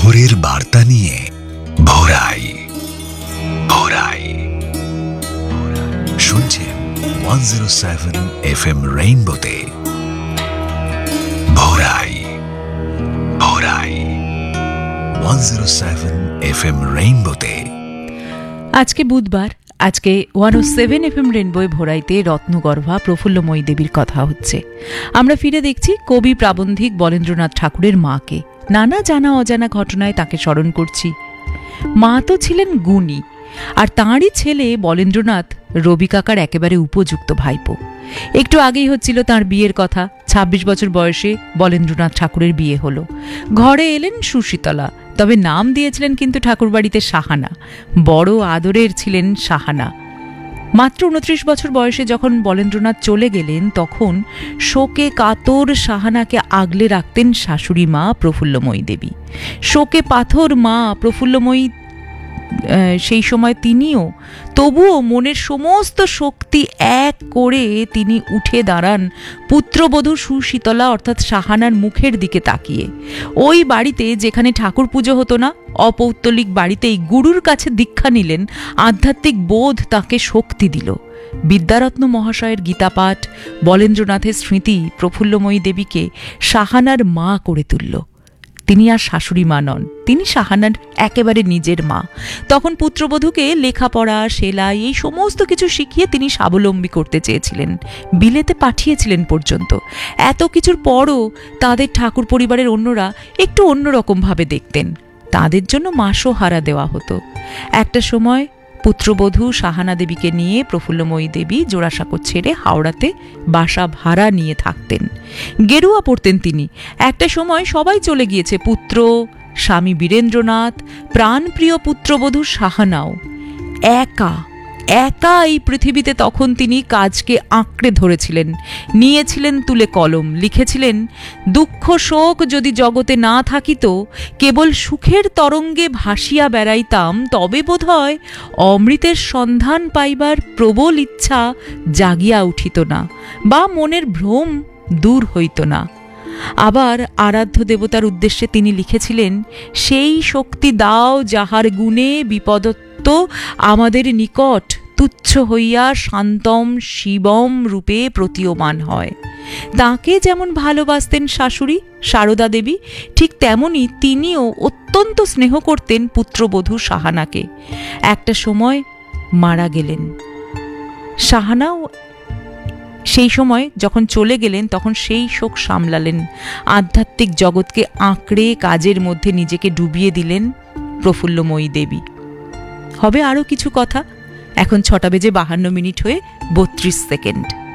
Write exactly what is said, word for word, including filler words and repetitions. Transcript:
ভোরের বার্তা নিয়ে ভোরাই ভোরাই শুনছেন one zero seven F M রেইনবোতে ভোরাই ভোরাই one zero seven F M রেইনবোতে। আজকে বুধবার, আজকে ওয়ান ও সেভেন এফ এম রেইনবোয় ভোরাইতে রত্নগর্ভা প্রফুল্লময়ী দেবীর কথা হচ্ছে। আমরা ফিরে দেখছি কবি প্রাবন্ধিক বলেন্দ্রনাথ ঠাকুরের মাকে। নানা জানা অজানা ঘটনায় তাকে স্মরণ করছি। মা তো ছিলেন গুণী, আর তাঁরই ছেলে বলেন্দ্রনাথ রবি কাকার একেবারে উপযুক্ত ভাইপো। একটু আগেই হচ্ছিল তার বিয়ের কথা। ছাব্বিশ বছর বয়সে বলেন্দ্রনাথ ঠাকুরের বিয়ে হলো। ঘরে এলেন সুশীতলা, তবে নাম দিয়েছিলেন কিন্তু ঠাকুরবাড়িতে সাহানা। বড় আদরের ছিলেন সাহানা। মাত্র উনত্রিশ বছর বয়সে যখন বলেন্দ্রনাথ চলে গেলেন, তখন শোকে কাতর সাহানাকে আগলে রাখতেন শাশুড়ি মা প্রফুল্লময়ী দেবী। শোকে পাথর মা প্রফুল্লময়ী সেই সময় তিনিও, তবুও মনের সমস্ত শক্তি এক করে তিনি উঠে দাঁড়ান পুত্রবধূ সুশীতলা অর্থাৎ সাহানার মুখের দিকে তাকিয়ে। ওই বাড়িতে যেখানে ঠাকুর পুজো হতো না, অপৌত্তলিক বাড়িতেই গুরুর কাছে দীক্ষা নিলেন। আধ্যাত্মিক বোধ তাকে শক্তি দিল। বিদ্যারত্ন মহাশয়ের গীতাপাঠ, বলেন্দ্রনাথের স্মৃতি প্রফুল্লময়ী দেবীকে সাহানার মা করে তুলল। তিনি আর শাশুড়ি মা নন, তিনি সাহানার একেবারে নিজের মা। তখন পুত্রবধূকে লেখাপড়া, সেলাই এই সমস্ত কিছু শিখিয়ে তিনি স্বাবলম্বী করতে চেয়েছিলেন, বিলেতে পাঠিয়েছিলেন পর্যন্ত। এত কিছুর পরও তাদের ঠাকুর পরিবারের অন্যরা একটু অন্যরকমভাবে দেখতেন। তাদের জন্য মাসও হারা দেওয়া হতো। একটা সময় পুত্রবধূ সাহানা দেবীকে নিয়ে প্রফুল্লময়ী দেবী জোড়াসাঁকো ছেড়ে হাওড়াতে বাসা ভাড়া নিয়ে থাকতেন। গেরুয়া পড়তেন তিনি। একটা সময় সবাই চলে গিয়েছে, পুত্র, স্বামী বীরেন্দ্রনাথ, প্রাণপ্রিয় পুত্রবধূ সাহানাও। একা একা এই পৃথিবীতে তখন তিনি কাজকে আঁকড়ে ধরেছিলেন, নিয়েছিলেন তুলে কলম, লিখেছিলেন, দুঃখ শোক যদি জগতে না থাকিত, কেবল সুখের তরঙ্গে ভাসিয়া বেড়াইতাম, তবে বোধ হয় অমৃতের সন্ধান পাইবার প্রবল ইচ্ছা জাগিয়া উঠিত না, বা মনের ভ্রম দূর হইত না। আবার আরাধ্য দেবতার উদ্দেশ্যে তিনি লিখেছিলেন, সেই শক্তি দাও যাহার গুণে বিপদত্ব আমাদের নিকট তুচ্ছ হইয়া শান্তম শিবম রূপে প্রতীয়মান হয়। তাকে যেমন ভালোবাসতেন শাশুড়ি সারদা দেবী, ঠিক তেমনি তিনিও অত্যন্ত স্নেহ করতেন পুত্রবধূ সাহানাকে। একটা সময় মারা গেলেন। সাহানাও সেই সময় যখন চলে গেলেন, তখন সেই শোক সামলালেন। আধ্যাত্মিক জগৎকে আঁকড়ে কাজের মধ্যে নিজেকে ডুবিয়ে দিলেন প্রফুল্লময়ী দেবী। হবে আরও কিছু কথা। এখন ছটা বেজে বাহান্ন মিনিট হয়ে বত্রিশ সেকেন্ড।